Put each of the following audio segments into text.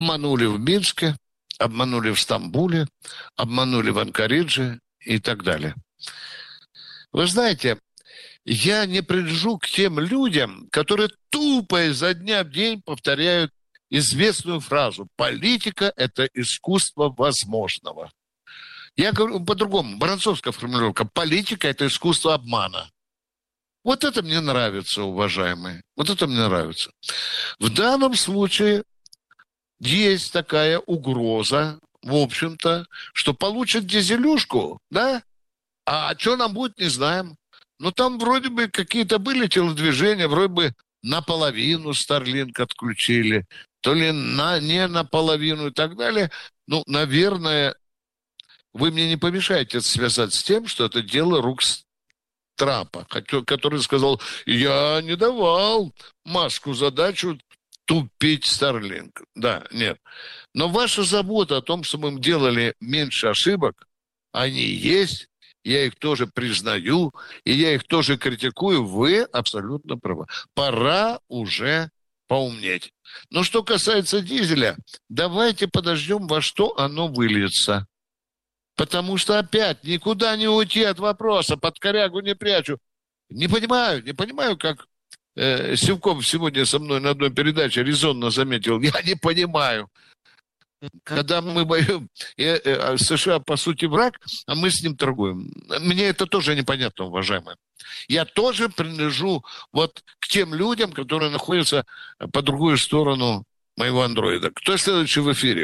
Обманули в Минске, обманули в Стамбуле, обманули в Анкаридже и так далее. Вы знаете, я не принадлежу к тем людям, которые тупо изо дня в день повторяют известную фразу: политика – это искусство возможного. Я говорю по-другому, Воронцовская формулировка: политика – это искусство обмана. Вот это мне нравится, уважаемые, вот это мне нравится. В данном случае есть такая угроза, в общем-то, что получат дизелюшку, да? А что нам будет, не знаем. Но там вроде бы какие-то были телодвижения, вроде бы наполовину Starlink отключили, то ли не наполовину и так далее. Ну, наверное, вы мне не помешаете это связать с тем, что это дело рук Трампа, который сказал: я не давал Маску задачу тупить Starlink. Да, нет. Но ваша забота о том, что мы делали меньше ошибок, они есть. Я их тоже признаю, и я их тоже критикую. Вы абсолютно правы. Пора уже поумнеть. Но что касается дизеля, давайте подождем, во что оно выльется. Потому что опять никуда не уйти от вопроса, под корягу не прячу. Не понимаю, как Сивков сегодня со мной на одной передаче резонно заметил. Я не понимаю. Когда мы воюем, США, по сути, враг, а мы с ним торгуем. Мне это тоже непонятно, уважаемые. Я тоже принадлежу вот к тем людям, которые находятся по другую сторону моего андроида. Кто следующий в эфире?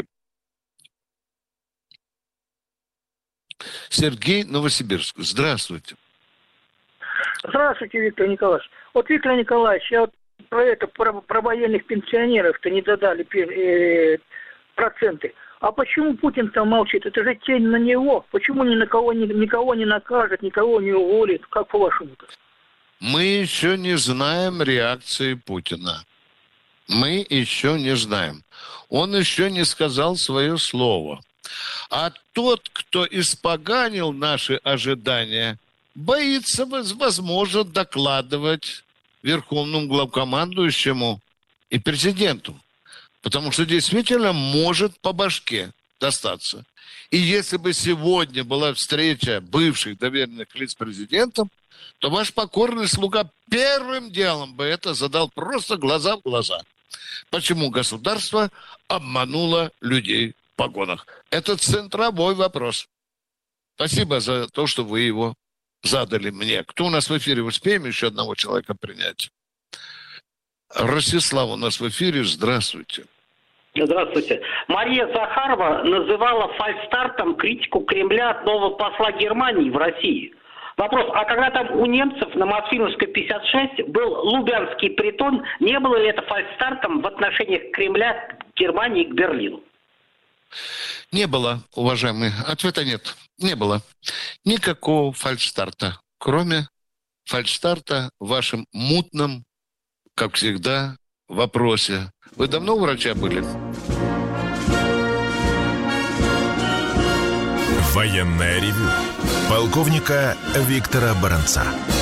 Сергей, Новосибирск. Здравствуйте. Здравствуйте, Виктор Николаевич. Вот, Виктор Николаевич, я вот про военных пенсионеров-то не додали проценты. А почему Путин там молчит? Это же тень на него. Почему никого не накажет, никого не уволит? Как по-вашему-то? Мы еще не знаем реакции Путина. Мы еще не знаем. Он еще не сказал свое слово. А тот, кто испоганил наши ожидания, боится, возможно, докладывать верховному главкомандующему и президенту. Потому что действительно может по башке достаться. И если бы сегодня была встреча бывших доверенных лиц с президентом, то ваш покорный слуга первым делом бы это задал просто глаза в глаза. Почему государство обмануло людей в погонах? Это центровой вопрос. Спасибо за то, что вы его задали мне. Кто у нас в эфире? Успеем еще одного человека принять? Ростислав у нас в эфире. Здравствуйте. Здравствуйте. Мария Захарова называла фальстартом критику Кремля от нового посла Германии в России. Вопрос: а когда там у немцев на Мосфильмовской 56 был Лубянский притон, не было ли это фальстартом в отношениях Кремля к Германии и к Берлину? Не было, уважаемый. Ответа нет. Не было. Никакого фальшстарта. Кроме фальшстарта в вашем мутном, как всегда, вопросе. Вы давно у врача были? Военное ревю полковника Виктора Баранца.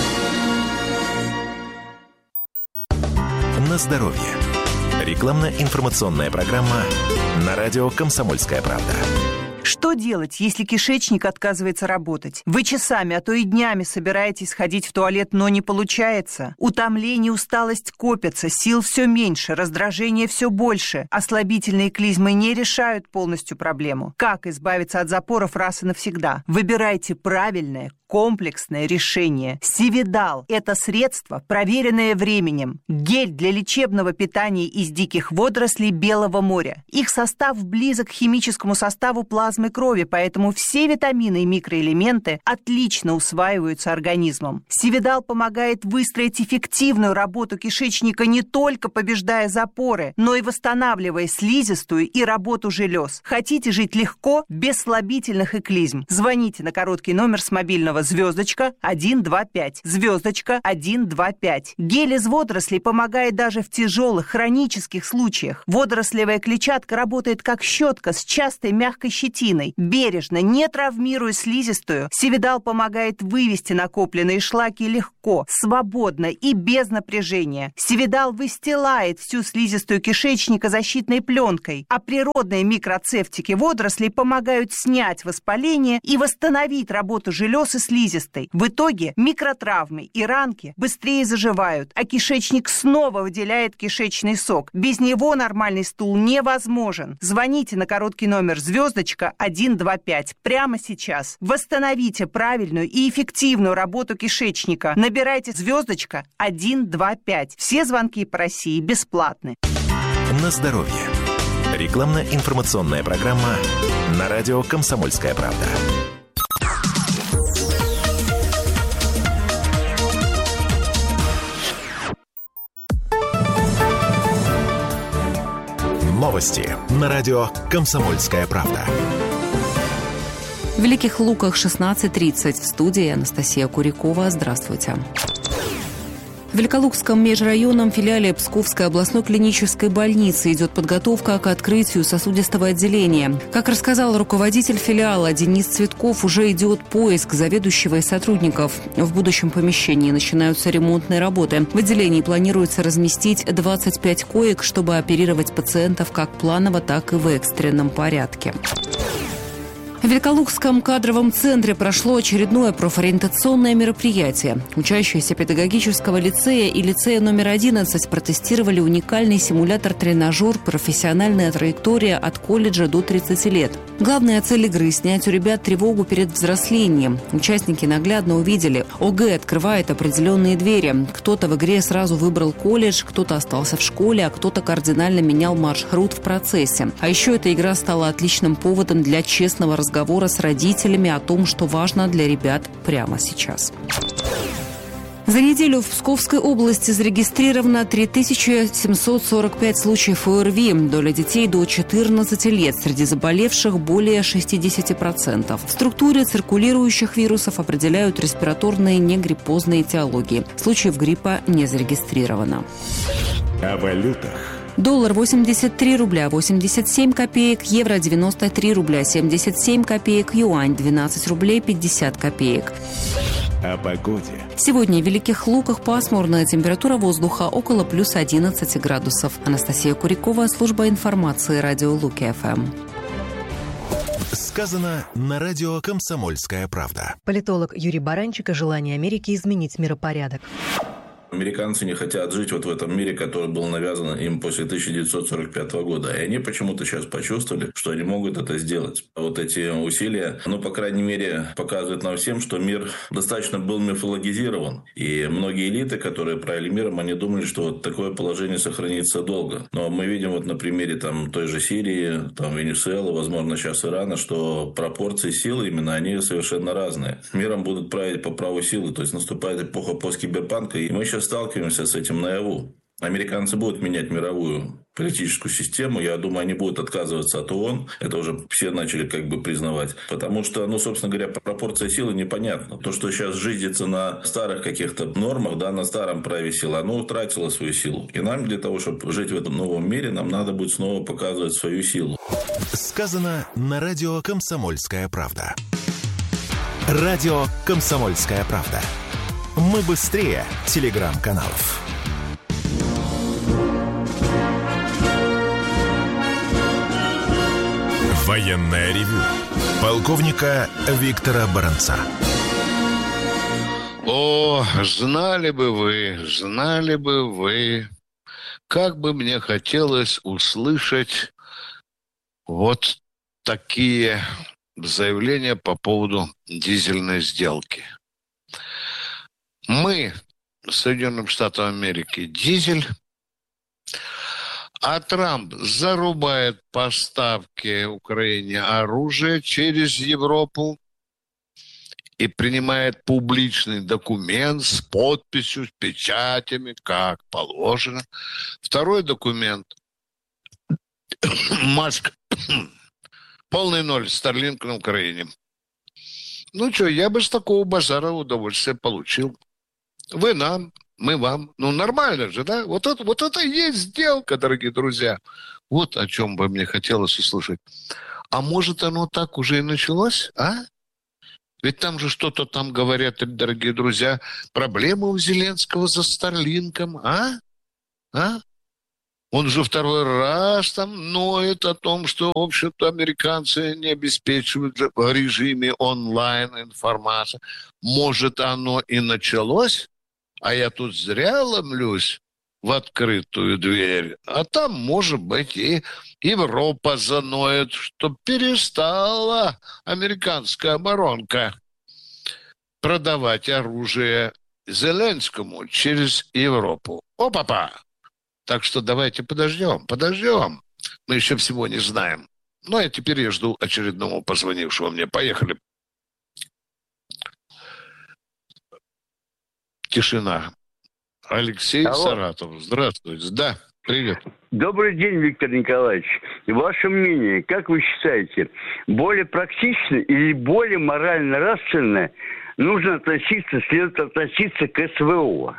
На здоровье. Рекламно-информационная программа на радио «Комсомольская правда». Что делать, если кишечник отказывается работать? Вы часами, а то и днями собираетесь ходить в туалет, но не получается. Утомление, усталость копятся, сил все меньше, раздражение все больше. Ослабительные клизмы не решают полностью проблему. Как избавиться от запоров раз и навсегда? Выбирайте правильное, комплексное решение. Сивидал – это средство, проверенное временем. Гель для лечебного питания из диких водорослей Белого моря. Их состав близок к химическому составу плазмы крови, поэтому все витамины и микроэлементы отлично усваиваются организмом. Сивидал помогает выстроить эффективную работу кишечника, не только побеждая запоры, но и восстанавливая слизистую и работу желез. Хотите жить легко, без слабительных и клизм? Звоните на короткий номер с мобильного *125, *125. Гель из водорослей помогает даже в тяжелых хронических случаях. Водорослевая клетчатка работает как щетка с частой мягкой щетиной. древесиной. Бережно, не травмируя слизистую, Севидал помогает вывести накопленные шлаки легко, свободно и без напряжения. Севидал выстилает всю слизистую кишечника защитной пленкой, а природные микроцефтики водорослей помогают снять воспаление и восстановить работу желез и слизистой. В итоге микротравмы и ранки быстрее заживают, а кишечник снова выделяет кишечный сок. Без него нормальный стул невозможен. Звоните на короткий номер *125 прямо сейчас. Восстановите правильную и эффективную работу кишечника. Набирайте *125. Все звонки по России бесплатны. На здоровье. Рекламно-информационная программа на радио «Комсомольская правда». Новости на радио «Комсомольская правда». В Великих Луках 16:30. В студии Анастасия Курякова. Здравствуйте. В Великолукском межрайонном филиале Псковской областной клинической больницы идет подготовка к открытию сосудистого отделения. Как рассказал руководитель филиала Денис Цветков, уже идет поиск заведующего и сотрудников. В будущем помещении начинаются ремонтные работы. В отделении планируется разместить 25 коек, чтобы оперировать пациентов как планово, так и в экстренном порядке. В Великолукском кадровом центре прошло очередное профориентационное мероприятие. Учащиеся педагогического лицея и лицея номер 11 протестировали уникальный симулятор-тренажер «Профессиональная траектория от колледжа до 30 лет». Главная цель игры – снять у ребят тревогу перед взрослением. Участники наглядно увидели, ОГЭ открывает определенные двери. Кто-то в игре сразу выбрал колледж, кто-то остался в школе, а кто-то кардинально менял маршрут в процессе. А еще эта игра стала отличным поводом для честного разговора с родителями о том, что важно для ребят прямо сейчас. За неделю в Псковской области зарегистрировано 3745 случаев ОРВИ. Доля детей до 14 лет. Среди заболевших более 60%. В структуре циркулирующих вирусов определяют респираторные негриппозные этиологии. Случаев гриппа не зарегистрировано. О валютах. Доллар 83 рубля 87 копеек, евро 93 рубля 77 копеек, юань 12 рублей 50 копеек. О погоде. Сегодня в Великих Луках пасмурная, температура воздуха около плюс 11 градусов. Анастасия Курякова, служба информации, радио Луки-ФМ. Сказано на радио «Комсомольская правда». Политолог Юрий Баранчик о желании Америки изменить миропорядок. Американцы не хотят жить вот в этом мире, который был навязан им после 1945 года. И они почему-то сейчас почувствовали, что они могут это сделать. Вот эти усилия, по крайней мере, показывают нам всем, что мир достаточно был мифологизирован. И многие элиты, которые правили миром, они думали, что вот такое положение сохранится долго. Но мы видим вот на примере той же Сирии, Венесуэлы, возможно, сейчас Ирана, что пропорции силы именно, они совершенно разные. Миром будут править по праву силы. То есть наступает эпоха посткиберпанка, и мы сейчас сталкиваемся с этим наяву. Американцы будут менять мировую политическую систему. Я думаю, они будут отказываться от ООН. Это уже все начали признавать. Потому что, собственно говоря, пропорция силы непонятна. То, что сейчас жизнится на старых каких-то нормах, на старом праве силы, оно утратило свою силу. И нам для того, чтобы жить в этом новом мире, нам надо будет снова показывать свою силу. Сказано на радио «Комсомольская правда». Радио «Комсомольская правда». Мы быстрее телеграм-каналов. Военное ревю полковника Виктора Баранца. О, знали бы вы, как бы мне хотелось услышать вот такие заявления по поводу дизельной сделки. Мы, Соединенным Штатам Америки, дизель, а Трамп зарубает поставки Украине оружия через Европу и принимает публичный документ с подписью, с печатями, как положено. Второй документ. Маск. Полный ноль. Старлинг на Украине. Я бы с такого базара удовольствие получил. Вы нам, мы вам. Ну, нормально же, да? Вот это и есть сделка, дорогие друзья. Вот о чем бы мне хотелось услышать. А может, оно так уже и началось, а? Ведь там же что-то там говорят, дорогие друзья, проблемы у Зеленского за Старлинком, а? Он же второй раз там ноет о том, что, в общем-то, американцы не обеспечивают в режиме онлайн информацию. Может, оно и началось, а я тут зря ломлюсь в открытую дверь. А там, может быть, и Европа заноет, что перестала американская оборонка продавать оружие Зеленскому через Европу. Опа-па! Так что давайте подождем. Мы еще всего не знаем. Ну, а теперь я жду очередного позвонившего мне. Поехали. Тишина. Алексей Саратов. Здравствуйте. Да, привет. Добрый день, Виктор Николаевич. Ваше мнение, как вы считаете, более практично или более морально нравственно следует относиться к СВО?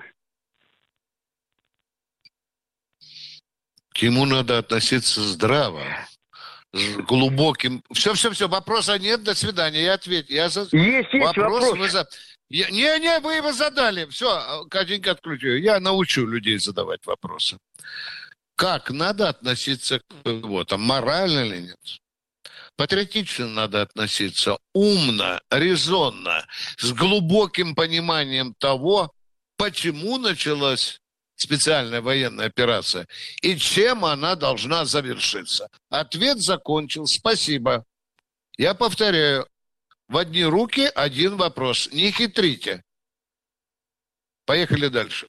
К нему надо относиться здраво, с глубоким... Все, вопроса нет, до свидания, я ответил. Есть вопрос. Не, вы его задали. Все, Катенька, отключу. Я научу людей задавать вопросы. Как надо относиться к СВО? Морально или нет? Патриотично надо относиться, умно, резонно, с глубоким пониманием того, почему началась специальная военная операция и чем она должна завершиться. Ответ закончил. Спасибо. Я повторяю. В одни руки один вопрос. Не хитрите. Поехали дальше.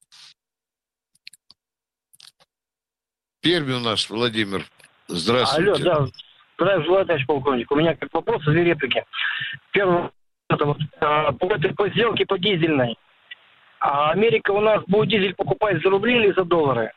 Пермь у нас, Владимир. Здравствуйте. Алло, да. Здравствуйте, товарищ полковник. У меня как вопрос, две реплики. Первый, по сделке по дизельной. А Америка у нас будет дизель покупать за рубли или за доллары?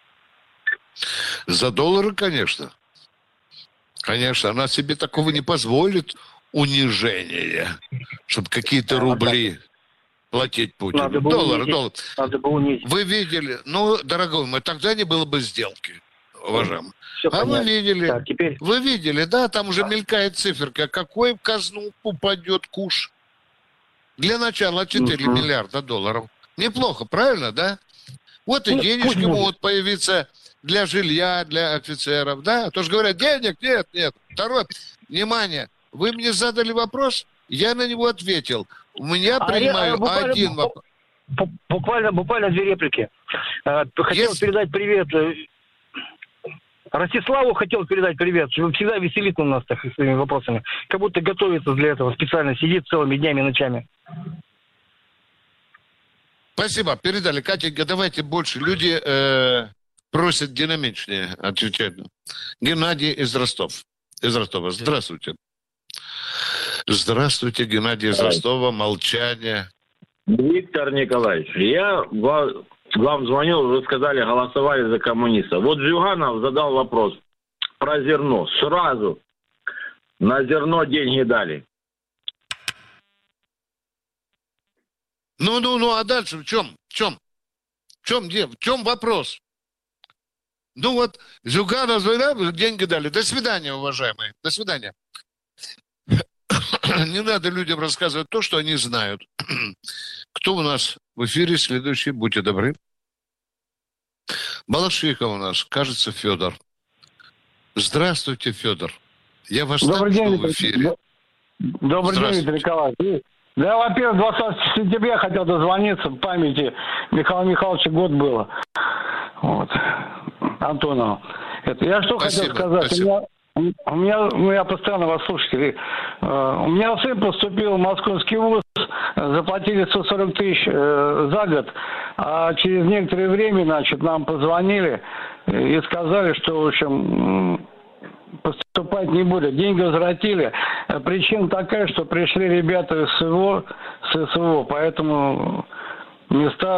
За доллары, конечно. Конечно, она себе такого не позволит, унижения, чтобы какие-то рубли платить Путину. Доллар. Надо бы унизить. Вы видели, дорогой мой, тогда не было бы сделки, уважаемый. Вы видели, так, теперь... вы видели, да, там уже мелькает циферка, какой в казну упадет куш. Для начала 4 миллиарда долларов. Неплохо, правильно, да? Вот и денежки могут появиться для жилья, для офицеров, да? А то же говорят, денег нет. Второе, внимание, вы мне задали вопрос, я на него ответил. У меня принимаю один вопрос. Буквально две реплики. Хотел передать привет. Ростиславу хотел передать привет. Всегда веселит у нас так своими вопросами. Как будто готовится для этого. Специально сидит целыми днями и ночами. Спасибо, передали. Катенька, давайте больше. Люди просят динамичнее отвечать. Геннадий из Ростова. Здравствуйте. Здравствуйте, Геннадий из Ростова. Молчание. Виктор Николаевич, я вам звонил, вы сказали, голосовали за коммунистов. Вот Зюганов задал вопрос про зерно. Сразу на зерно деньги дали. А дальше в чем? В чем вопрос? Зюганов деньги дали. До свидания, уважаемые. До свидания. Не надо людям рассказывать то, что они знают. Кто у нас в эфире следующий? Будьте добры. Балашиха у нас, кажется, Федор. Здравствуйте, Федор. Я вас так жду в эфире. Добрый день, Виктор Николаевич. Да, во-первых, 20 сентября хотел дозвониться в памяти Михаила Михайловича год было. Вот. Антонову. Я что хотел сказать. У меня, я постоянно вас слушаю. У меня сын поступил в Московский вуз, заплатили 140 тысяч за год, а через некоторое время, нам позвонили и сказали, что, в общем, поступать не будет. Деньги возвратили. Причина такая, что пришли ребята с СВО, поэтому места,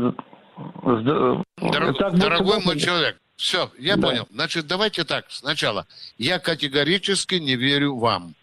Дорогой мой человек, все, я понял. Значит, давайте так, сначала. Я категорически не верю вам.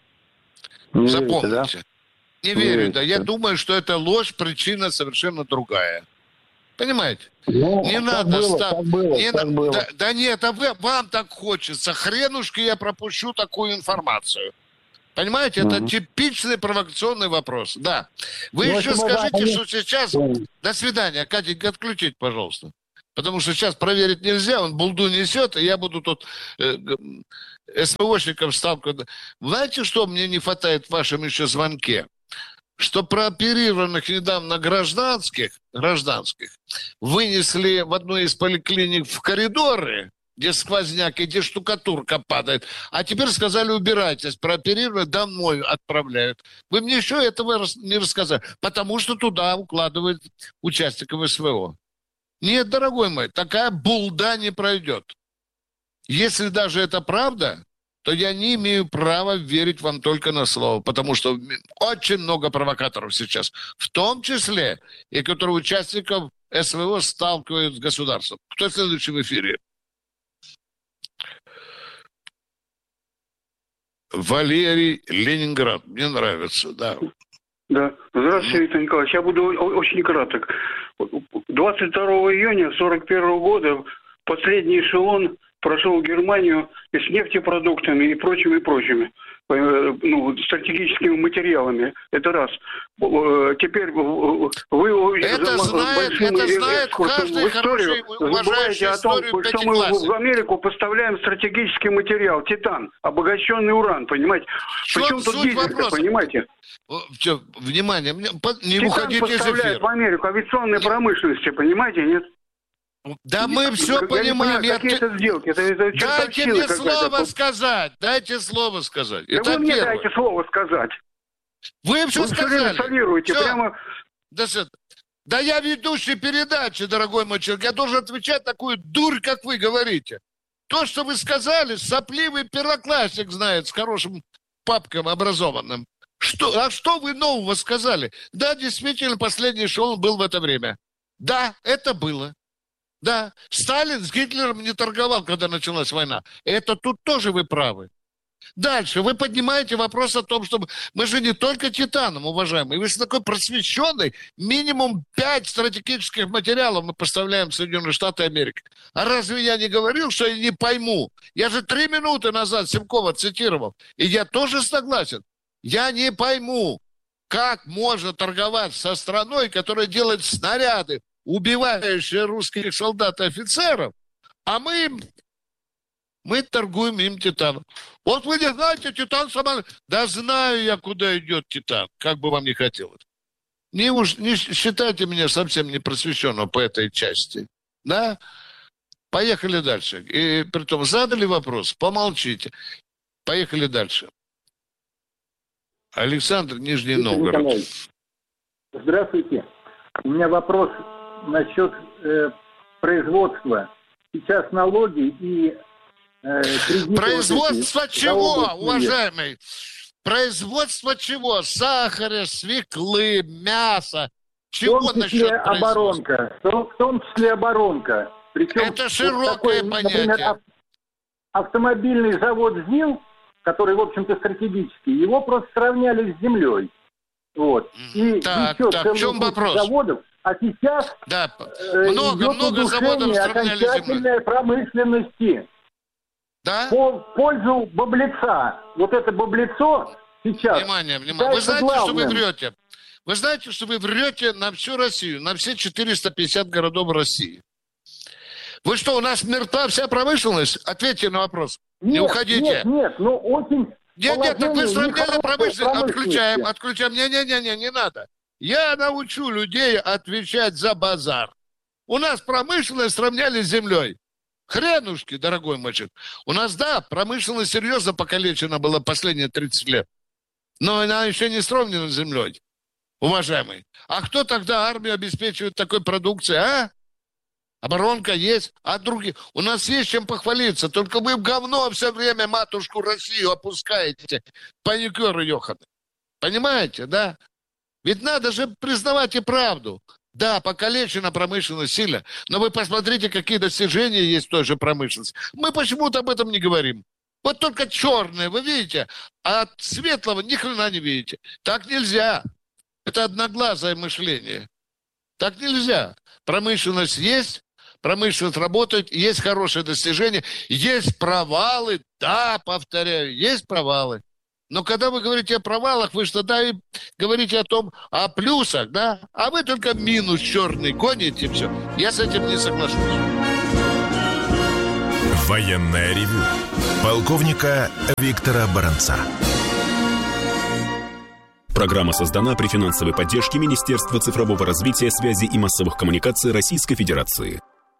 Запомните. Не верю, да. Я думаю, что это ложь, причина совершенно другая. Понимаете? Ну, не надо ставить. Да нет, вам так хочется. Хренушки я пропущу такую информацию. Понимаете, это типичный провокационный вопрос. Да. Вы еще скажите, что сейчас... До свидания. Катенька, отключите, пожалуйста. Потому что сейчас проверить нельзя, он булду несет, и я буду тут СПОшником сталкиваться. Знаете, что мне не хватает в вашем еще звонке? Что прооперированных недавно гражданских вынесли в одной из поликлиник в коридоры, где сквозняк и где штукатурка падает, а теперь сказали, убирайтесь, прооперировать, домой отправляют. Вы мне еще этого не рассказали, потому что туда укладывают участников СВО. Нет, дорогой мой, такая булда не пройдет. Если даже это правда, то я не имею права верить вам только на слово, потому что очень много провокаторов сейчас, в том числе и которые участников СВО сталкивают с государством. Кто следующий в эфире? Валерий, Ленинград. Мне нравится, да. Да. Здравствуйте, Виктор Николаевич. Я буду очень краток. 22 июня 1941 года последний эшелон прошел Германию и с нефтепродуктами и прочими, стратегическими материалами. Это раз. Теперь вы это знает каждый хороший, уважающий историю что мы в Америку поставляем стратегический материал, титан, обогащенный уран, понимаете? Причем тут дизель, понимаете? Внимание, не титан уходите из эфира. в Америку авиационной промышленности, понимаете, нет? Да мы все понимаем. Какие-то сделки. Дайте мне слово сказать. Дайте слово сказать. Да это вы мне дайте слово сказать. Вы все сказали. Солируете прямо... Да я ведущий передачи, дорогой мой человек. Я должен отвечать такую дурь, как вы говорите. То, что вы сказали, сопливый первоклассник знает с хорошим папком образованным. А что вы нового сказали? Да, действительно, последний эшелон был в это время. Да, это было. Да, Сталин с Гитлером не торговал, когда началась война. Это тут тоже вы правы. Дальше вы поднимаете вопрос о том, что мы же не только титаном, уважаемые. Вы же такой просвещенный. Минимум 5 стратегических материалов мы поставляем в Соединенные Штаты Америки. А разве я не говорил, что я не пойму? Я же 3 минуты назад Семкова цитировал. И я тоже согласен. Я не пойму, как можно торговать со страной, которая делает снаряды, убивающие русских солдат и офицеров, а мы торгуем им титаном. Вот вы не знаете, титан самолет. Да знаю я, куда идет титан, как бы вам ни хотелось. Не считайте меня совсем непросвещенным по этой части. Да? Поехали дальше. И притом задали вопрос, помолчите. Поехали дальше. Александр, Нижний Новгород. Здравствуйте. У меня вопрос насчет производства. Сейчас налоги и кредиты... Производство чего, уважаемый? Производство чего? Сахара, свеклы, мяса. Чего в том числе оборонка. В том числе оборонка. Причем это широкое понятие. Например, автомобильный завод ЗИЛ, который, в общем-то, стратегический, его просто сравняли с землей. Вот. И так, в чем вопрос? Заводов, а сейчас много заводов сравняли с окончательной промышленности. Да? В пользу баблица. Вот это баблицо сейчас... Внимание. Вы знаете, что вы врете? Вы знаете, что вы врете на всю Россию, на все 450 городов России. Вы что, у нас мертва вся промышленность? Ответьте на вопрос. Не уходите. Нет, очень... Нет, так вы сравняли промышленность. Отключаем. Не надо. Я научу людей отвечать за базар. У нас промышленность сравняли с землей. Хренушки, дорогой мальчик. У нас, да, промышленность серьезно покалечена была последние 30 лет. Но она еще не сравнена с землей, уважаемый. А кто тогда армию обеспечивает такой продукцией, а? Оборонка есть, а другие... У нас есть чем похвалиться, только вы в говно все время матушку Россию опускаете, паникеры ёханы. Понимаете, да? Ведь надо же признавать и правду. Да, покалечена промышленность сильно, но вы посмотрите, какие достижения есть в той же промышленности. Мы почему-то об этом не говорим. Вот только черное, вы видите, а от светлого ни хрена не видите. Так нельзя. Это одноглазое мышление. Так нельзя. Промышленность есть, промышленность работает, есть хорошие достижения, есть провалы, да, повторяю, есть провалы. Но когда вы говорите о провалах, вы же тогда и говорите о плюсах, да? А вы только минус черный гоните, все. Я с этим не соглашусь. Военное ревю полковника Виктора Баранца. Программа создана при финансовой поддержке Министерства цифрового развития, связи и массовых коммуникаций Российской Федерации.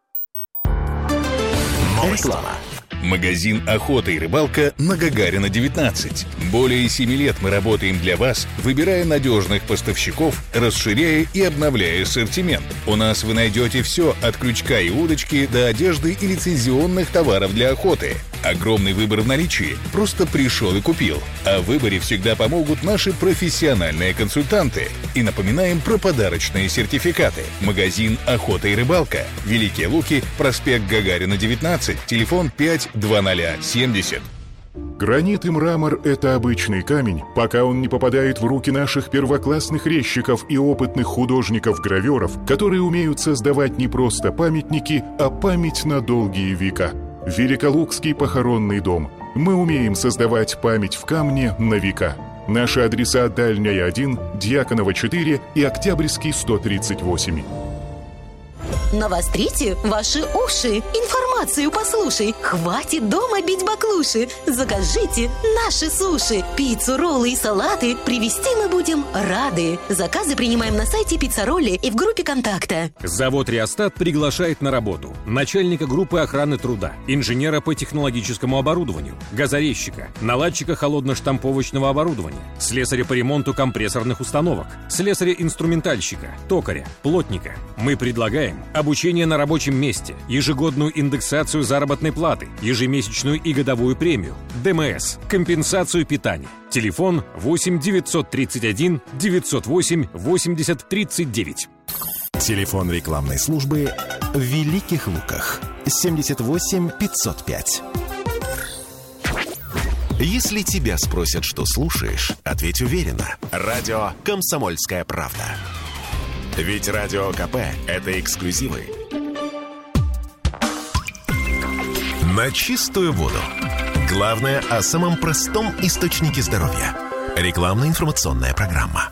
Реклама. Магазин «Охота и рыбалка» на Гагарина, 19. Более 7 лет мы работаем для вас, выбирая надежных поставщиков, расширяя и обновляя ассортимент. У нас вы найдете все от крючка и удочки до одежды и лицензионных товаров для охоты. Огромный выбор в наличии. Просто пришел и купил. О выборе всегда помогут наши профессиональные консультанты. И напоминаем про подарочные сертификаты. Магазин «Охота и рыбалка». Великие Луки, проспект Гагарина, 19. Телефон 52070. Гранит и мрамор – это обычный камень, пока он не попадает в руки наших первоклассных резчиков и опытных художников-гравёров, которые умеют создавать не просто памятники, а память на долгие века. Великолукский похоронный дом. Мы умеем создавать память в камне на века. Наши адреса: Дальняя 1, Дьяконова 4 и Октябрьский 138. Навострите ваши уши, информацию послушай. Хватит дома бить баклуши. Закажите наши суши, пиццу, роллы и салаты. Привезти мы будем рады. Заказы принимаем на сайте Пицца-Ролли и в группе контакта. Завод «Реостат» приглашает на работу начальника группы охраны труда, инженера по технологическому оборудованию, газорезчика, наладчика холодно-штамповочного оборудования, слесаря по ремонту компрессорных установок, слесаря-инструментальщика, токаря, плотника. Мы предлагаем обучение на рабочем месте, ежегодную индексацию заработной платы, ежемесячную и годовую премию, ДМС, компенсацию питания. Телефон 8 931 908 80 39. Телефон рекламной службы в Великих Луках 78 505. Если тебя спросят, что слушаешь, ответь уверенно. Радио «Комсомольская правда». Ведь Радио КП – это эксклюзивы. На чистую воду. Главное о самом простом источнике здоровья. Рекламно-информационная программа.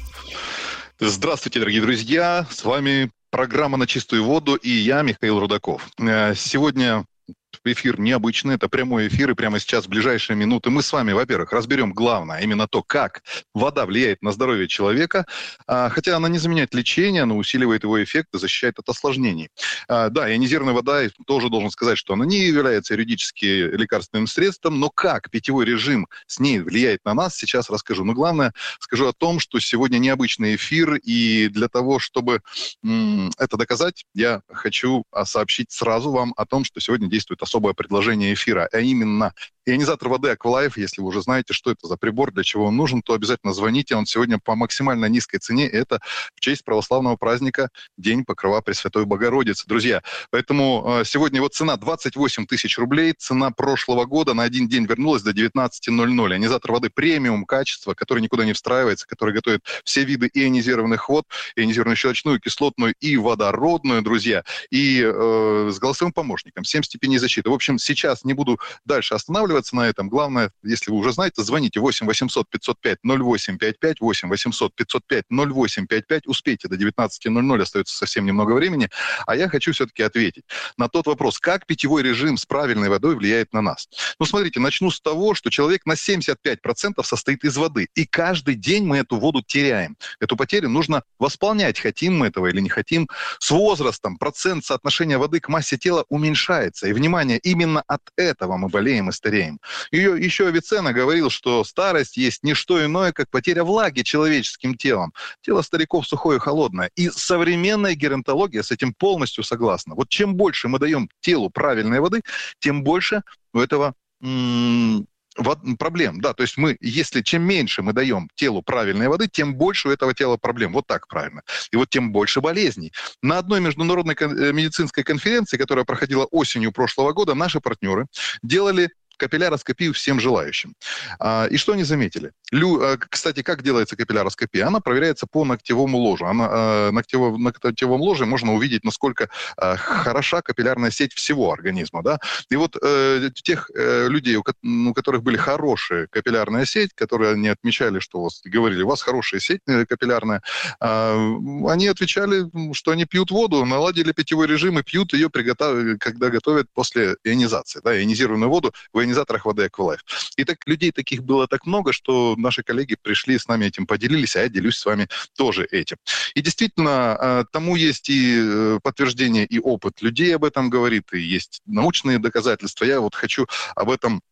Здравствуйте, дорогие друзья. С вами программа «На чистую воду» и я, Михаил Рудаков. Сегодня эфир необычный, это прямой эфир, и прямо сейчас, в ближайшие минуты, мы с вами, во-первых, разберем главное, а именно то, как вода влияет на здоровье человека, хотя она не заменяет лечение, но усиливает его эффект и защищает от осложнений. Да, ионизированная вода, тоже должен сказать, что она не является юридически лекарственным средством, но как питьевой режим с ней влияет на нас, сейчас расскажу. Но главное, скажу о том, что сегодня необычный эфир, и для того, чтобы это доказать, я хочу сообщить сразу вам о том, что сегодня действует особое предложение эфира, а именно ионизатор воды Aqualife. Если вы уже знаете, что это за прибор, для чего он нужен, то обязательно звоните. Он сегодня по максимально низкой цене. Это в честь православного праздника День Покрова Пресвятой Богородицы. Друзья, поэтому сегодня его цена 28 тысяч рублей. Цена прошлого года на один день вернулась до 19:00. Ионизатор воды премиум качества, который никуда не встраивается, который готовит все виды ионизированных вод, ионизированную щелочную, кислотную и водородную, друзья. И с голосовым помощником, 7 степеней защиты. В общем, сейчас не буду дальше останавливаться на этом. Главное, если вы уже знаете, звоните 8 800 505 0855, 8 800 505 0855. Успейте до 19:00, остается совсем немного времени. А я хочу все-таки ответить на тот вопрос, как питьевой режим с правильной водой влияет на нас. Ну, смотрите, начну с того, что человек на 75% состоит из воды. И каждый день мы эту воду теряем. Эту потерю нужно восполнять, хотим мы этого или не хотим. С возрастом процент соотношения воды к массе тела уменьшается. И, внимание, именно от этого мы болеем и стареем. Еще Авиценна говорил, что старость есть не что иное, как потеря влаги человеческим телом. Тело стариков сухое и холодное. И современная геронтология с этим полностью согласна. Вот чем больше мы даем телу правильной воды, тем больше у этого проблем. Да, то есть чем меньше мы даем телу правильной воды, тем больше у этого тела проблем. Вот так правильно. И вот тем больше болезней. На одной международной медицинской конференции, которая проходила осенью прошлого года, наши партнеры делали капилляроскопию всем желающим. И что они заметили? Кстати, как делается капилляроскопия? Она проверяется по ногтевому ложу. На ногтевом ложе можно увидеть, насколько хороша капиллярная сеть всего организма. Да? И вот тех людей, у которых были хорошая капиллярная сеть, которые они отмечали, что говорили, у вас хорошая сеть капиллярная, они отвечали, что они пьют воду, наладили питьевой режим и пьют ее, когда готовят после ионизации. Да, ионизированную воду в ионизаторах воды Aqualife. И так людей таких было так много, что наши коллеги пришли с нами этим поделились, а я делюсь с вами тоже этим. И действительно, тому есть и подтверждение, и опыт людей об этом говорит, и есть научные доказательства. Я вот хочу об этом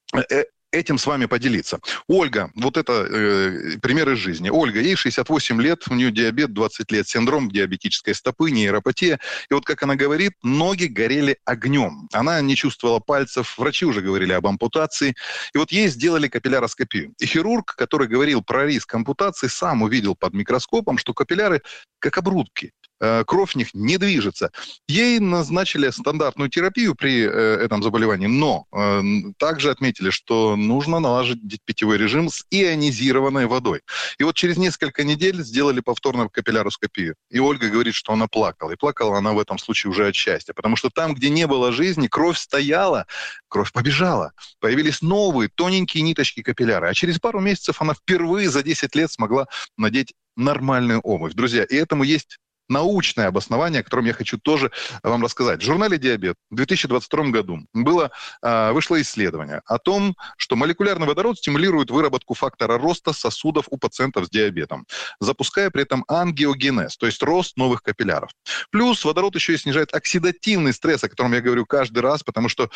этим с вами поделиться. Ольга, вот это пример из жизни. Ольга, ей 68 лет, у нее диабет, 20 лет, синдром диабетической стопы, нейропатия. И вот как она говорит, ноги горели огнем. Она не чувствовала пальцев, врачи уже говорили об ампутации. И вот ей сделали капилляроскопию. И хирург, который говорил про риск ампутации, сам увидел под микроскопом, что капилляры как обрубки. Кровь в них не движется. Ей назначили стандартную терапию при этом заболевании, но также отметили, что нужно налаживать питьевой режим с ионизированной водой. И вот через несколько недель сделали повторную капилляроскопию. И Ольга говорит, что она плакала. И плакала она в этом случае уже от счастья, потому что там, где не было жизни, кровь стояла, кровь побежала. Появились новые тоненькие ниточки капилляра. А через пару месяцев она впервые за 10 лет смогла надеть нормальную обувь. Друзья, и этому есть научное обоснование, о котором я хочу тоже вам рассказать. В журнале «Диабет» в 2022 году вышло исследование о том, что молекулярный водород стимулирует выработку фактора роста сосудов у пациентов с диабетом, запуская при этом ангиогенез, то есть рост новых капилляров. Плюс водород еще и снижает оксидативный стресс, о котором я говорю каждый раз, потому что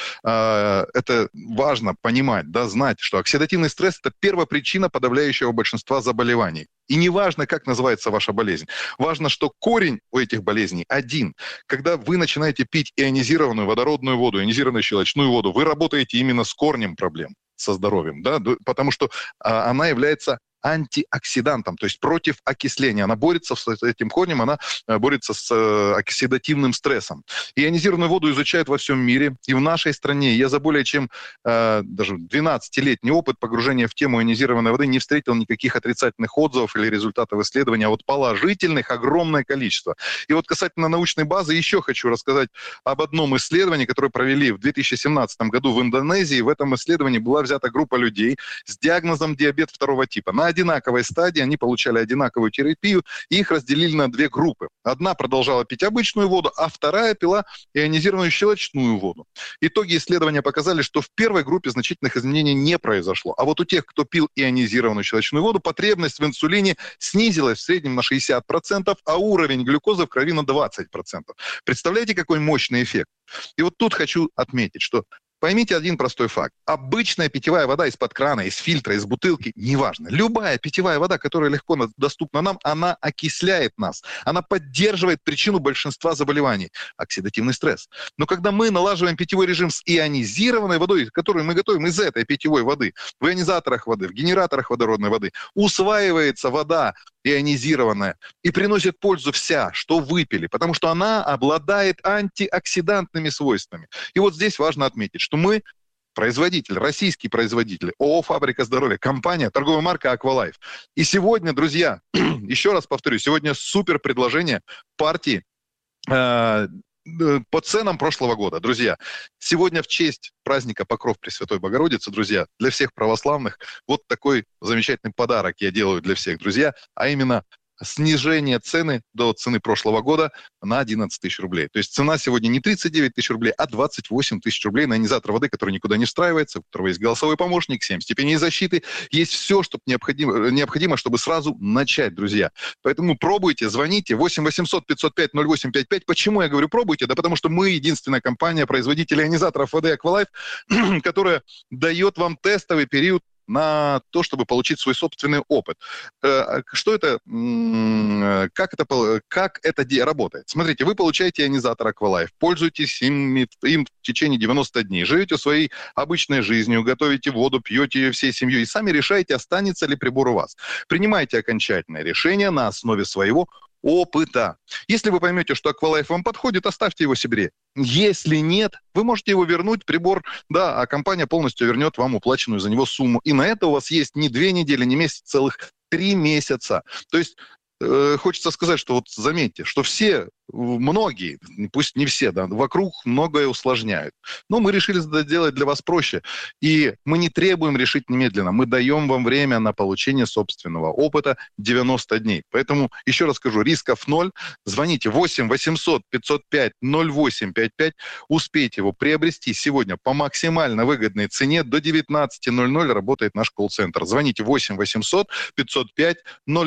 это важно понимать, да, знать, что оксидативный стресс – это первопричина подавляющего большинства заболеваний. И не важно, как называется ваша болезнь. Важно, что корень у этих болезней один. Когда вы начинаете пить ионизированную водородную воду, ионизированную щелочную воду, вы работаете именно с корнем проблем, со здоровьем, да, потому что она является антиоксидантом, то есть против окисления. Она борется с этим корнем, она борется с оксидативным стрессом. Ионизированную воду изучают во всем мире, и в нашей стране. Я за более чем даже 12-летний опыт погружения в тему ионизированной воды не встретил никаких отрицательных отзывов или результатов исследования, а вот положительных огромное количество. И вот касательно научной базы еще хочу рассказать об одном исследовании, которое провели в 2017 году в Индонезии. В этом исследовании была взята группа людей с диагнозом диабет второго типа. На одинаковой стадии они получали одинаковую терапию, и их разделили на две группы. Одна продолжала пить обычную воду, а вторая пила ионизированную щелочную воду. Итоги исследования показали, что в первой группе значительных изменений не произошло. А вот у тех, кто пил ионизированную щелочную воду, потребность в инсулине снизилась в среднем на 60%, а уровень глюкозы в крови на 20%. Представляете, какой мощный эффект? И вот тут хочу отметить, что поймите один простой факт. Обычная питьевая вода из-под крана, из фильтра, из бутылки, неважно. Любая питьевая вода, которая легко доступна нам, она окисляет нас. Она поддерживает причину большинства заболеваний – оксидативный стресс. Но когда мы налаживаем питьевой режим с ионизированной водой, которую мы готовим из этой питьевой воды, в ионизаторах воды, в генераторах водородной воды, усваивается вода ионизированная и приносит пользу вся, что выпили, потому что она обладает антиоксидантными свойствами. И вот здесь важно отметить, что мы производитель, российский производитель, ООО «Фабрика здоровья», компания, торговая марка Aqualife. И сегодня, друзья, еще раз повторю, сегодня супер предложение партии по ценам прошлого года. Друзья, сегодня в честь праздника Покров Пресвятой Богородицы, друзья, для всех православных вот такой замечательный подарок я делаю для всех, друзья, а именно снижение цены до цены прошлого года на 11 тысяч рублей. То есть цена сегодня не 39 тысяч рублей, а 28 тысяч рублей на ионизатор воды, который никуда не встраивается, у которого есть голосовой помощник, 7 степеней защиты. Есть все, что необходимо, чтобы сразу начать, друзья. Поэтому пробуйте, звоните. 8 800 505 0855. Почему я говорю пробуйте? Да потому что мы единственная компания, производитель ионизаторов воды Aqualife, которая дает вам тестовый период на то, чтобы получить свой собственный опыт. Что это, как это работает? Смотрите, вы получаете ионизатор Aqualife, пользуетесь им в течение 90 дней, живете своей обычной жизнью, готовите воду, пьете ее всей семьей и сами решаете, останется ли прибор у вас. Принимайте окончательное решение на основе своего опыта. Если вы поймете, что Аквалайф вам подходит, оставьте его себе. Если нет, вы можете его вернуть, прибор, да, а компания полностью вернет вам уплаченную за него сумму. И на это у вас есть не 2 недели, не месяц, целых 3 месяца. То есть хочется сказать, что вот заметьте, что многие, пусть не все, да, вокруг многое усложняют. Но мы решили сделать для вас проще. И мы не требуем решить немедленно. Мы даем вам время на получение собственного опыта 90 дней. Поэтому, еще раз скажу, рисков 0. Звоните 8 800 505 0855. Успейте его приобрести сегодня по максимально выгодной цене. До 19:00 работает наш колл-центр. Звоните 8 800 505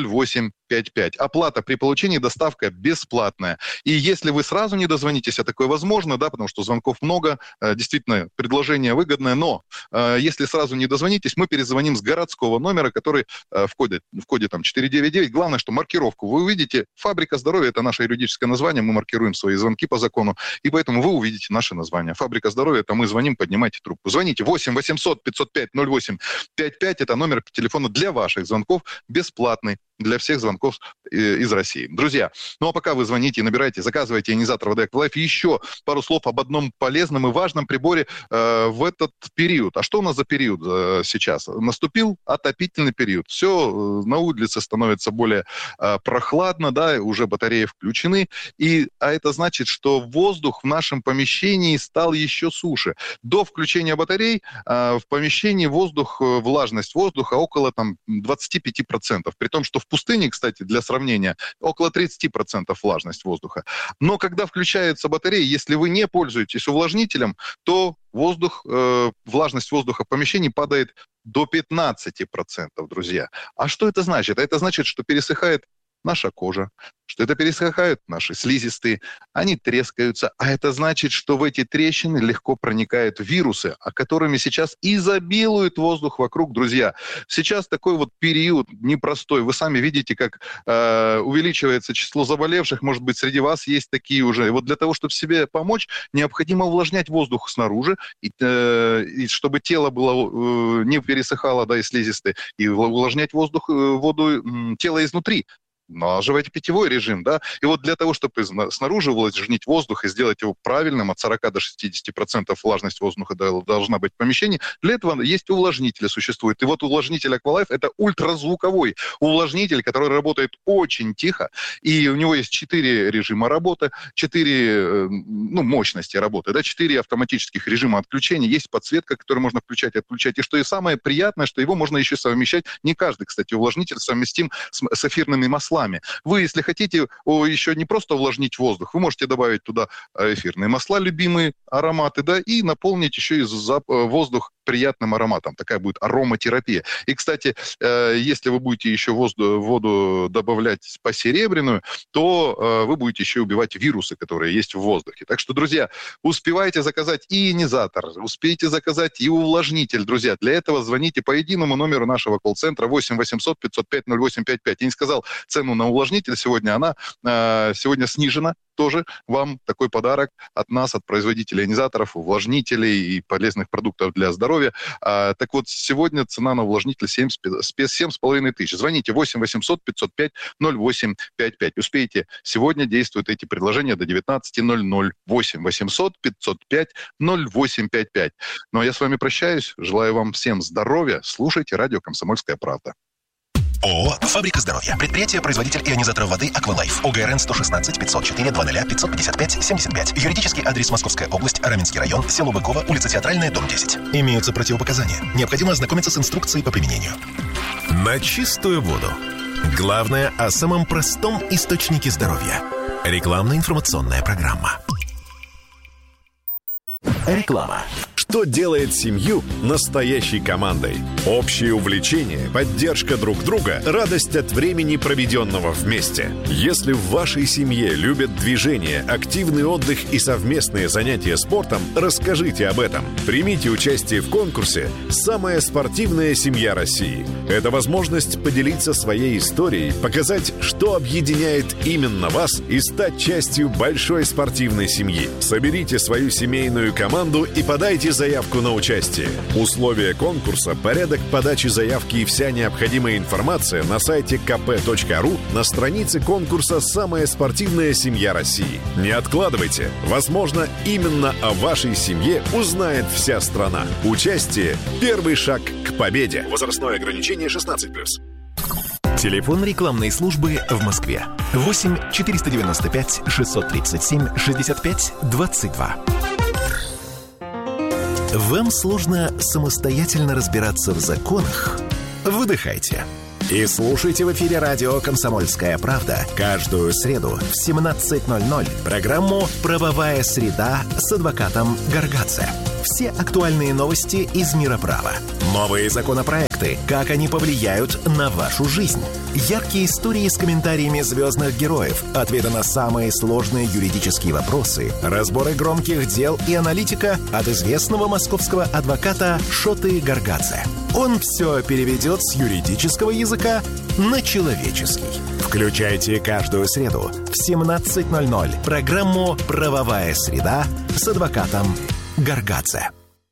0855. Оплата при получении, доставка бесплатная. И если вы сразу не дозвонитесь, а такое возможно, да, потому что звонков много, действительно, предложение выгодное, но если сразу не дозвонитесь, мы перезвоним с городского номера, который в коде там 499. Главное, что маркировку вы увидите. Фабрика здоровья – это наше юридическое название, мы маркируем свои звонки по закону, и поэтому вы увидите наше название. Фабрика здоровья – это мы звоним, поднимайте трубку. Звоните 8 800 505 0855, это номер телефона для ваших звонков, бесплатный для всех звонков из России. Друзья, ну а пока вы звоните и набираете, заказывайте ионизатор воды Аквалайф, еще пару слов об одном полезном и важном приборе в этот период. А что у нас за период сейчас? Наступил отопительный период. Все на улице становится более прохладно, да, уже батареи включены, а это значит, что воздух в нашем помещении стал еще суше. До включения батарей в помещении влажность воздуха около 25%, при том, что в пустыне, кстати, для сравнения, около 30% влажность воздуха. Но когда включаются батареи, если вы не пользуетесь увлажнителем, то влажность воздуха в помещении падает до 15%, друзья. А что это значит? Это значит, что пересыхает наша кожа, что это пересыхают наши слизистые, они трескаются, а это значит, что в эти трещины легко проникают вирусы, которыми сейчас изобилует воздух вокруг, друзья. Сейчас такой вот период непростой. Вы сами видите, как увеличивается число заболевших, может быть, среди вас есть такие уже. И вот для того, чтобы себе помочь, необходимо увлажнять воздух снаружи, и чтобы тело было не пересыхало, да, и слизистые, и увлажнять воду тела изнутри. Налаживайте питьевой режим, да, и вот для того, чтобы снаружи увлажнить воздух и сделать его правильным, от 40 до 60% влажность воздуха должна быть в помещении, для этого есть увлажнители, существуют. И вот увлажнитель Аквалайф – это ультразвуковой увлажнитель, который работает очень тихо, и у него есть 4 режима работы, 4 мощности работы, да, 4 автоматических режима отключения, есть подсветка, которую можно включать и отключать, и что и самое приятное, что его можно еще совмещать, не каждый, кстати, увлажнитель совместим с эфирными маслами. Вы, если хотите еще не просто увлажнить воздух, вы можете добавить туда эфирные масла, любимые ароматы, да, и наполнить еще и воздух приятным ароматом. Такая будет ароматерапия. И, кстати, если вы будете еще воду добавлять посеребряную, то вы будете еще убивать вирусы, которые есть в воздухе. Так что, друзья, успевайте заказать и ионизатор, успейте заказать и увлажнитель, друзья. Для этого звоните по единому номеру нашего колл-центра 8 800 505 0855. Я не сказал цену на увлажнитель сегодня, она сегодня снижена. Тоже вам такой подарок от нас, от производителей ионизаторов, увлажнителей и полезных продуктов для здоровья. Так вот, сегодня цена на увлажнитель 7,5 тысяч. Звоните 8 800 505 0855. Успейте. Сегодня действуют эти предложения до 19:00. 8 800 505 0855. Ну а я с вами прощаюсь. Желаю вам всем здоровья. Слушайте радио «Комсомольская правда». ООО «Фабрика здоровья». Предприятие-производитель ионизаторов воды «Аквалайф». ОГРН 116 504 00 555 75. Юридический адрес: Московская область, Раменский район, село Быково, улица Театральная, дом 10. Имеются противопоказания. Необходимо ознакомиться с инструкцией по применению. На чистую воду. Главное о самом простом источнике здоровья. Рекламно-информационная программа. Реклама. Что делает семью настоящей командой? Общее увлечение, поддержка друг друга, радость от времени, проведенного вместе. Если в вашей семье любят движение, активный отдых и совместные занятия спортом, расскажите об этом. Примите участие в конкурсе «Самая спортивная семья России». Это возможность поделиться своей историей, показать, что объединяет именно вас, и стать частью большой спортивной семьи. Соберите свою семейную команду и подайте заявку на участие. Условия конкурса, порядок подачи заявки и вся необходимая информация на сайте kp.ru на странице конкурса «Самая спортивная семья России». Не откладывайте. Возможно, именно о вашей семье узнает вся страна. Участие – первый шаг к победе. Возрастное ограничение 16+. Телефон рекламной службы в Москве. 8 495 637 65 22. Вам сложно самостоятельно разбираться в законах? Выдыхайте. И слушайте в эфире радио «Комсомольская правда» каждую среду в 17:00 программу «Правовая среда» с адвокатом Гаргадзе. Все актуальные новости из мира права. Новые законопроекты, как они повлияют на вашу жизнь. Яркие истории с комментариями звездных героев, ответы на самые сложные юридические вопросы, разборы громких дел и аналитика от известного московского адвоката Шоты Гаргадзе. Он все переведет с юридического языка на человеческий. Включайте каждую среду в 17:00 программу «Правовая среда» с адвокатом Гаргадзе.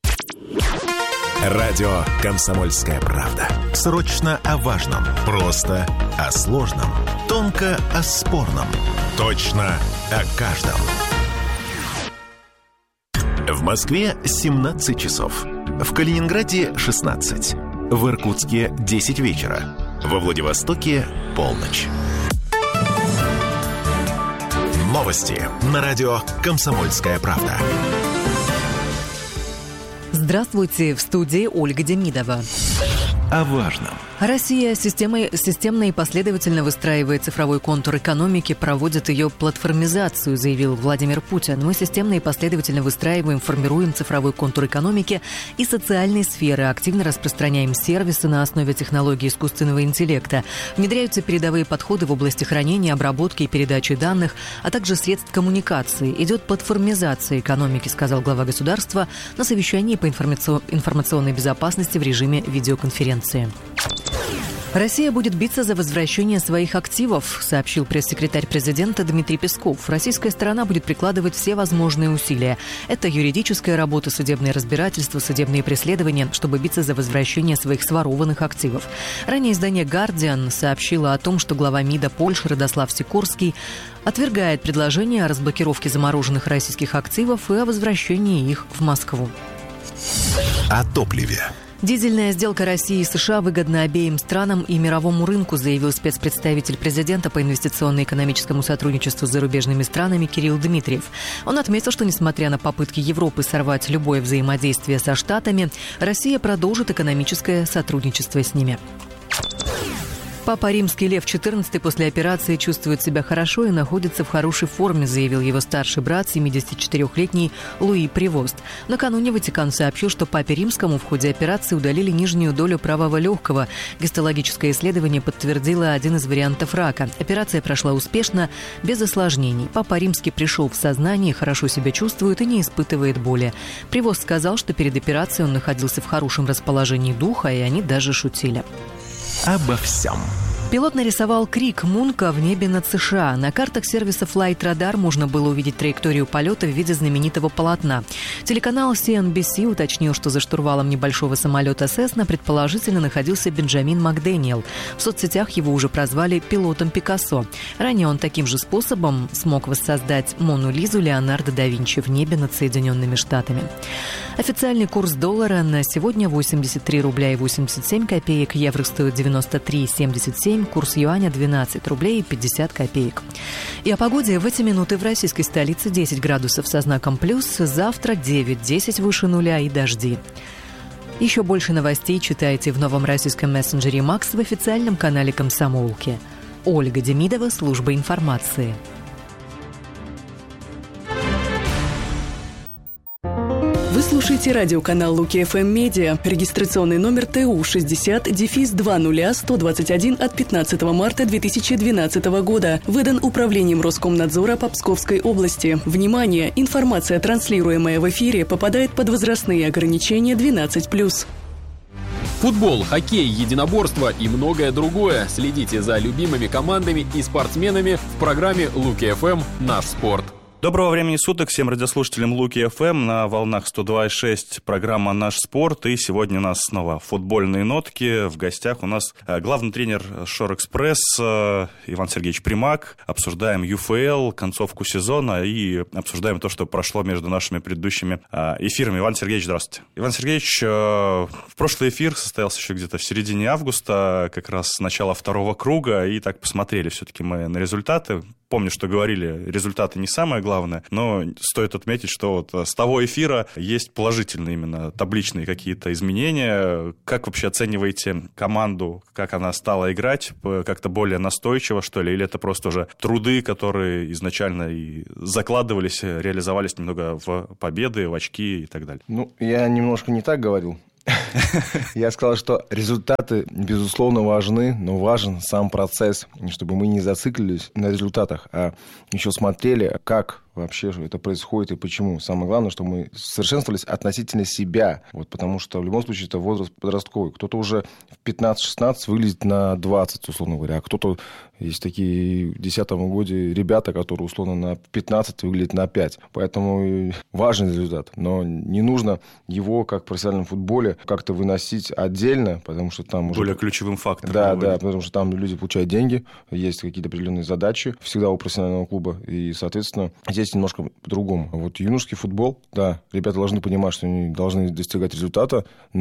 Радио «Комсомольская правда». Срочно о важном, просто о сложном, тонко о спорном, точно о каждом. В Москве 17 часов. В Калининграде 16. В Иркутске 10 вечера. Во Владивостоке полночь. Новости на радио «Комсомольская правда». Здравствуйте, в студии Ольга Демидова. О важном. Россия системно и последовательно выстраивает цифровой контур экономики, проводит ее платформизацию, заявил Владимир Путин. Мы системно и последовательно выстраиваем, формируем цифровой контур экономики и социальной сферы, активно распространяем сервисы на основе технологий искусственного интеллекта. Внедряются передовые подходы в области хранения, обработки и передачи данных, а также средств коммуникации. Идет платформизация экономики, сказал глава государства на совещании по информационной безопасности в режиме видеоконференции. Россия будет биться за возвращение своих активов, сообщил пресс-секретарь президента Дмитрий Песков. Российская сторона будет прикладывать все возможные усилия. Это юридическая работа, судебные разбирательства, судебные преследования, чтобы биться за возвращение своих сворованных активов. Ранее издание «Гардиан» сообщило о том, что глава МИДа Польши Радослав Сикорский отвергает предложение о разблокировке замороженных российских активов и о возвращении их в Москву. О топливе. Дизельная сделка России и США выгодна обеим странам и мировому рынку, заявил спецпредставитель президента по инвестиционно-экономическому сотрудничеству с зарубежными странами Кирилл Дмитриев. Он отметил, что несмотря на попытки Европы сорвать любое взаимодействие со Штатами, Россия продолжит экономическое сотрудничество с ними. Папа Римский Лев XIV после операции чувствует себя хорошо и находится в хорошей форме, заявил его старший брат, 74-летний Луи Превост. Накануне Ватикан сообщил, что Папе Римскому в ходе операции удалили нижнюю долю правого легкого. Гистологическое исследование подтвердило один из вариантов рака. Операция прошла успешно, без осложнений. Папа Римский пришел в сознание, хорошо себя чувствует и не испытывает боли. Превост сказал, что перед операцией он находился в хорошем расположении духа, и они даже шутили. Обо всем. Пилот нарисовал крик Мунка в небе над США. На картах сервиса Flight Radar можно было увидеть траекторию полета в виде знаменитого полотна. Телеканал CNBC уточнил, что за штурвалом небольшого самолета Cessna предположительно находился Бенджамин Макдэниел. В соцсетях его уже прозвали пилотом Пикассо. Ранее он таким же способом смог воссоздать Мону Лизу Леонардо да Винчи в небе над Соединенными Штатами. Официальный курс доллара на сегодня 83 рубля и 87 копеек, евро стоит 93,77, курс юаня 12 рублей и 50 копеек. И о погоде в эти минуты в российской столице 10 градусов со знаком плюс, завтра 9-10 выше нуля и дожди. Еще больше новостей читайте в новом российском мессенджере «Макс» в официальном канале «Комсомолки». Ольга Демидова, служба информации. Вы слушаете радиоканал Луки ФМ Медиа. Регистрационный номер ТУ 60-20-121 от 15 марта 2012 года. Выдан Управлением Роскомнадзора по Псковской области. Внимание! Информация, транслируемая в эфире, попадает под возрастные ограничения 12+. Футбол, хоккей, единоборство и многое другое. Следите за любимыми командами и спортсменами в программе Луки ФМ «Наш спорт». Доброго времени суток всем радиослушателям Луки ФМ на волнах 102.6, программа «Наш спорт». И сегодня у нас снова футбольные нотки. В гостях у нас главный тренер Шор-Экспресс Иван Сергеевич Примак. Обсуждаем ЮФЛ, концовку сезона и обсуждаем то, что прошло между нашими предыдущими эфирами. Иван Сергеевич, здравствуйте. Иван Сергеевич, в прошлый эфир состоялся еще где-то в середине августа, как раз с начала второго круга, и так посмотрели все-таки мы на результаты. Помню, что говорили, результаты не самое главное, но стоит отметить, что вот с того эфира есть положительные именно табличные какие-то изменения. Как вообще оцениваете команду, как она стала играть, как-то более настойчиво, что ли, или это просто уже труды, которые изначально и закладывались, реализовались немного в победы, в очки и так далее? Ну, я немножко не так говорил. Я сказал, что результаты, безусловно, важны, но важен сам процесс, чтобы мы не зациклились на результатах, а еще смотрели, как вообще это происходит и почему. Самое главное, что мы совершенствовались относительно себя, вот, потому что в любом случае это возраст подростковый. Кто-то уже в 15-16 выглядит на 20, условно говоря, а кто-то, есть такие в 2010 году ребята, которые условно на 15 выглядят на 5. Поэтому важен результат, но не нужно его, как в профессиональном футболе, как-то выносить отдельно, потому что там уже... Более ключевым фактором. Да, потому что там люди получают деньги, есть какие-то определенные задачи всегда у профессионального клуба, и, соответственно, здесь немножко по-другому. А вот юношеский футбол, да, ребята должны понимать, что они должны достигать результата,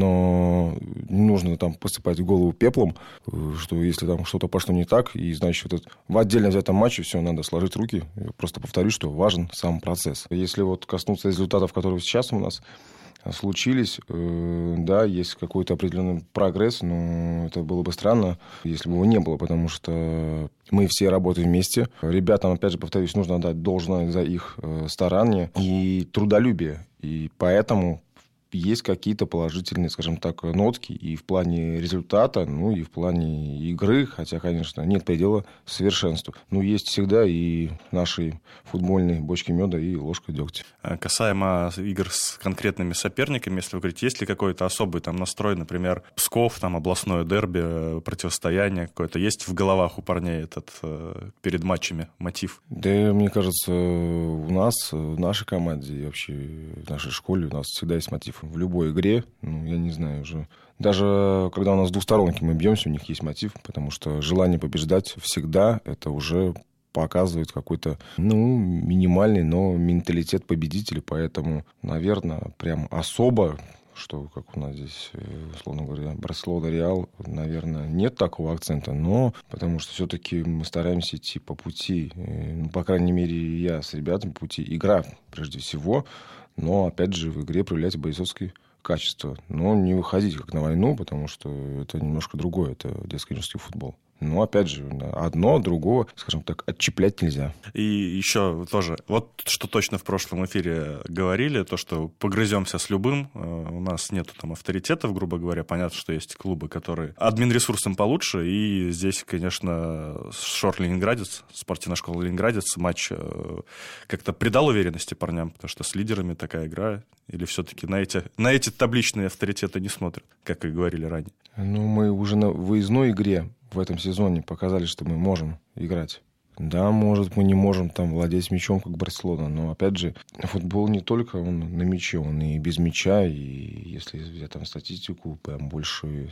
но не нужно там посыпать голову пеплом, что если там что-то пошло не так, и, значит, вот в отдельно взятом матче все, надо сложить руки. Я просто повторюсь, что важен сам процесс. Если вот коснуться результатов, которые сейчас у нас случились, да, есть какой-то определенный прогресс, но это было бы странно, если бы его не было, потому что мы все работаем вместе. Ребятам, опять же, повторюсь, нужно отдать должное за их старание и трудолюбие. И поэтому есть какие-то положительные, скажем так, нотки и в плане результата, ну и в плане игры, хотя, конечно, нет предела совершенству. Но есть всегда и наши футбольные бочки меда и ложка дегтя. Касаемо игр с конкретными соперниками, если вы говорите, есть ли какой-то особый там настрой, например, Псков, там областное дерби, противостояние какое-то, есть в головах у парней этот перед матчами мотив? Да, мне кажется, у нас, в нашей команде и вообще в нашей школе у нас всегда есть мотив. В любой игре, ну, я не знаю уже. Даже когда у нас двусторонки мы бьемся, у них есть мотив, потому что желание побеждать всегда, это уже показывает какой-то, ну, минимальный, но менталитет победителя. Поэтому, наверное, прям особо, что, как у нас здесь, условно говоря, Барселона, Реал, наверное, нет такого акцента, но потому что все-таки мы стараемся идти по пути, ну, по крайней мере, я с ребятами по пути. Игра, прежде всего, но, опять же, в игре проявлять бойцовские качества. Но не выходить как на войну, потому что это немножко другое. Это детско-юношеский футбол. Но, опять же, одно от другого, скажем так, отчеплять нельзя. И еще тоже, вот что точно в прошлом эфире говорили, то, что погрыземся с любым, у нас нету там авторитетов, грубо говоря, понятно, что есть клубы, которые админресурсом получше, и здесь, конечно, Шор Ленинградец, спортивная школа Ленинградец, матч как-то придал уверенности парням, потому что с лидерами такая игра, или все-таки на эти табличные авторитеты не смотрят, как и говорили ранее? Ну, мы уже на выездной игре в этом сезоне показали, что мы можем играть. Да, может, мы не можем там владеть мячом, как Барселона, но, опять же, футбол не только он на мяче, он и без мяча, и если взять там статистику, прям больше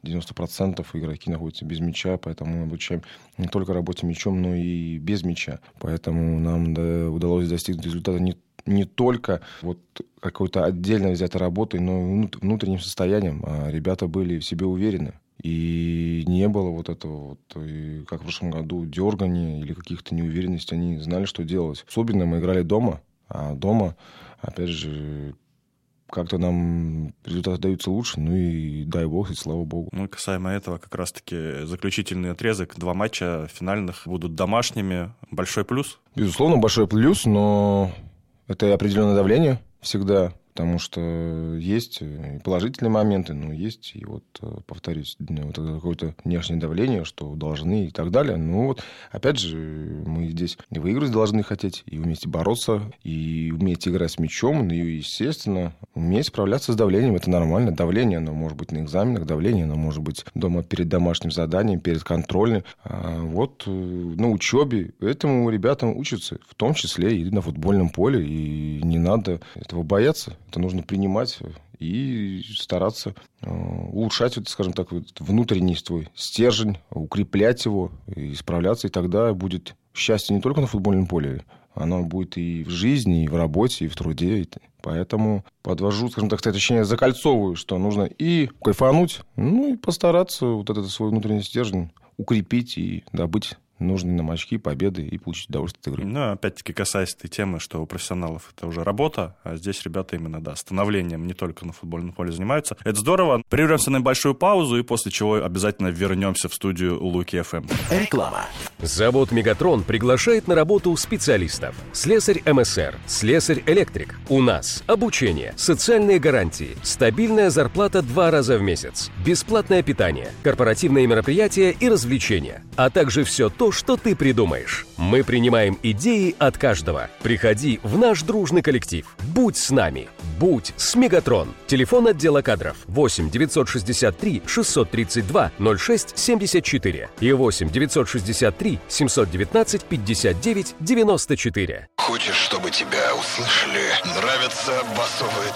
90% игроки находятся без мяча, поэтому мы обучаем не только работе мячом, но и без мяча. Поэтому нам удалось достигнуть результата не только вот какой-то отдельно взятой работой, но и внутренним состоянием. А ребята были в себе уверены. И не было вот этого, вот, как в прошлом году, дергания или каких-то неуверенностей. Они знали, что делать. Особенно мы играли дома. А дома, опять же, как-то нам результаты даются лучше. Ну и дай бог, и слава богу. Ну и касаемо этого, как раз-таки заключительный отрезок. 2 матча финальных будут домашними. Большой плюс? Безусловно, большой плюс, но это и определенное давление всегда. потому что есть и положительные моменты, но есть и вот, повторюсь, вот какое-то внешнее давление, что должны и так далее. Ну вот, опять же, мы здесь и выиграть должны хотеть, и уметь бороться, и уметь играть с мячом, и, естественно, уметь справляться с давлением. Это нормально. Давление, оно может быть на экзаменах, давление, оно может быть дома перед домашним заданием, перед контрольным. А вот на учебе этому ребятам учатся, в том числе и на футбольном поле, и не надо этого бояться. Это нужно принимать и стараться улучшать, скажем так, внутренний твой стержень, укреплять его, и справляться, и тогда будет счастье не только на футбольном поле, оно будет и в жизни, и в работе, и в труде. Поэтому подвожу, скажем так, ощущение, закольцовываю, что нужно и кайфануть, ну и постараться вот этот свой внутренний стержень укрепить и добыть нужные нам очки, победы и получить удовольствие от игры. Ну, опять-таки, касаясь этой темы, что у профессионалов это уже работа, а здесь ребята именно, да, становлением не только на футбольном поле занимаются. Это здорово. Прервемся на небольшую паузу, и после чего обязательно вернемся в студию Луки ФМ. Реклама. Завод «Мегатрон» приглашает на работу специалистов. Слесарь МСР, слесарь-электрик. У нас обучение, социальные гарантии, стабильная зарплата 2 раза в месяц, бесплатное питание, корпоративные мероприятия и развлечения, а также все то, что ты придумаешь. Мы принимаем идеи от каждого. Приходи в наш дружный коллектив. Будь с нами. Будь с Мегатрон. Телефон отдела кадров 8 963 632 06 74 и 8 963 719 59 94. Хочешь, чтобы тебя услышали? Нравятся басовые